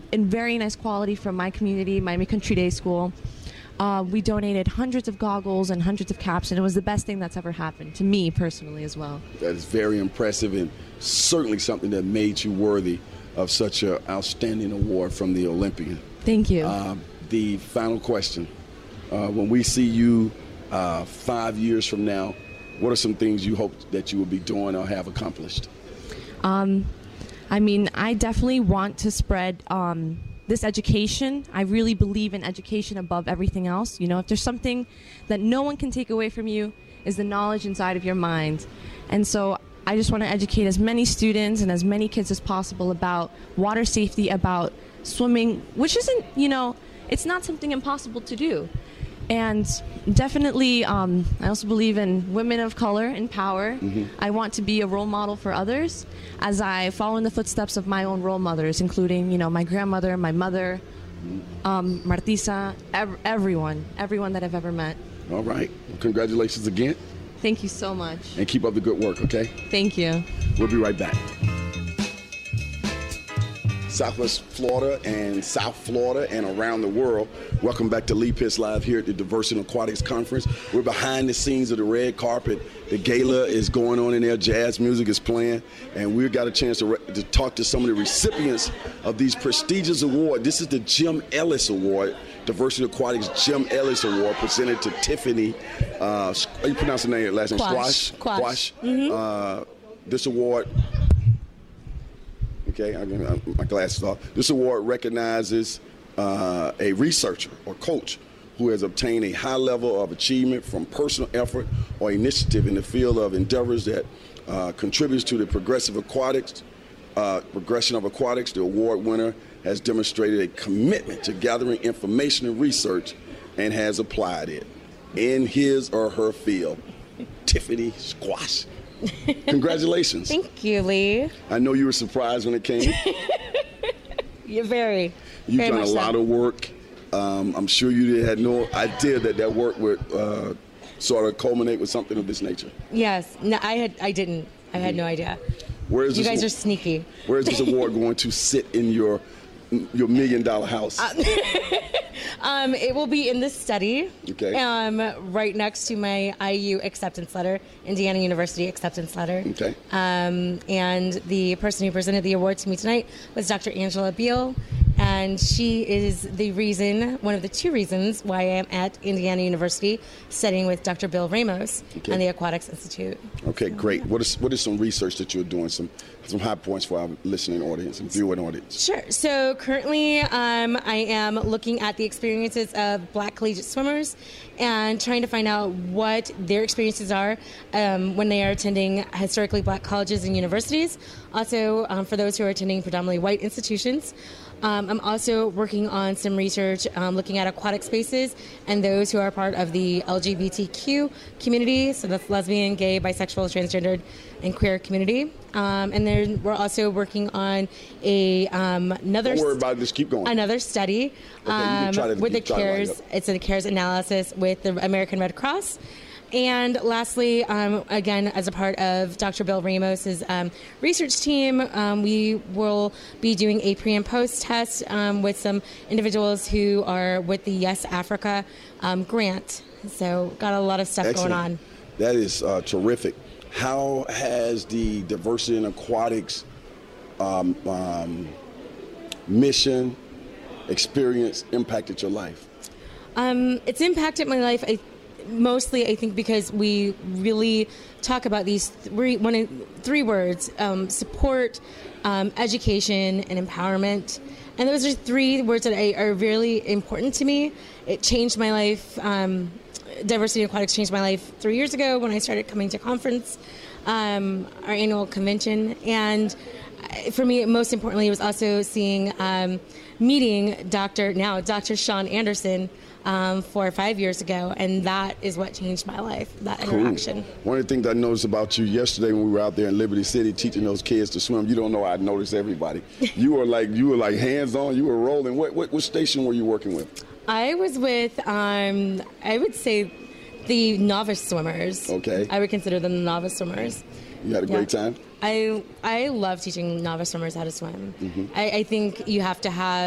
in very nice quality from my community, Miami Country Day School. We donated hundreds of goggles and hundreds of caps, and it was the best thing that's ever happened to me personally as well. That is very impressive, and certainly something that made you worthy of such an outstanding award from the Olympian. Thank you. The final question. When we see you 5 years from now, what are some things you hope that you will be doing or have accomplished? I definitely want to spread this education. I really believe in education above everything else. If there's something that no one can take away from you, is the knowledge inside of your mind. And so I just want to educate as many students and as many kids as possible about water safety, about swimming, which isn't, it's not something impossible to do. And definitely, I also believe in women of color in power. Mm-hmm. I want to be a role model for others as I follow in the footsteps of my own role mothers, including, my grandmother, my mother, Martisa, everyone that I've ever met. All right. Well, congratulations again. Thank you so much. And keep up the good work, okay? Thank you. We'll be right back. Southwest Florida and South Florida and around the world. Welcome back to Lee Pitts Live here at the Diversity in Aquatics Conference. We're behind the scenes of the red carpet. The gala is going on in there. Jazz music is playing. And we've got a chance to talk to some of the recipients of these prestigious awards. This is the Jim Ellis Award, Diversity Aquatics Jim Ellis Award, presented to Tiffany. How you pronounce the name? Last name? Quash. Quash. Mm-hmm. This award... Okay, I got my glasses off. This award recognizes a researcher or coach who has obtained a high level of achievement from personal effort or initiative in the field of endeavors that contributes to the progression of aquatics. The award winner has demonstrated a commitment to gathering information and research and has applied it in his or her field. Tiffany Squash. Congratulations. Thank you, Lee. I know you were surprised when it came. You're very You've done a lot so. of work. I'm sure you had no idea that work would sort of culminate with something of this nature. Yes. No, I didn't. I had no idea. You guys are sneaky. Where is this award going to sit in your $1 million house? It will be in the study. Okay. Right next to my IU acceptance letter, Indiana University acceptance letter. Okay. And the person who presented the award to me tonight was Dr. Angela Beal, and she is one of the two reasons why I am at Indiana University studying with Dr. Bill Ramos and the Aquatics Institute. Okay, great. What is some research that you're doing, some high points for our listening audience and viewing audience? Sure. So currently I am looking at the experiences of Black collegiate swimmers and trying to find out what their experiences are when they are attending historically Black colleges and universities. Also, for those who are attending predominantly white institutions. I'm also working on some research looking at aquatic spaces and those who are part of the LGBTQ community, so that's lesbian, gay, bisexual, transgendered, and queer community. And then we're also working on another. Don't worry about it, just keep going. Another study with the CARES. It's a CARES analysis with the American Red Cross. And lastly, again, as a part of Dr. Bill Ramos's research team, we will be doing a pre and post test with some individuals who are with the Yes Africa grant. So got a lot of stuff Excellent. going on. That is terrific. How has the Diversity in Aquatics mission, experience impacted your life? It's impacted my life. Mostly, I think, because we really talk about these three words: support, education, and empowerment. And those are three words that are really important to me. It changed my life. Diversity in Aquatics changed my life 3 years ago when I started coming to conference, our annual convention. And for me, most importantly, it was also meeting Dr. Sean Anderson 4 or 5 years ago, and that is what changed my life, that interaction. One of the things I noticed about you yesterday when we were out there in Liberty City teaching those kids to swim, you don't know I noticed everybody. You were like hands-on, you were rolling. What station were you working with? I was with, I would say, the novice swimmers. Okay. I would consider them the novice swimmers. You had a great time? I love teaching novice swimmers how to swim. Mm-hmm. I think you have to have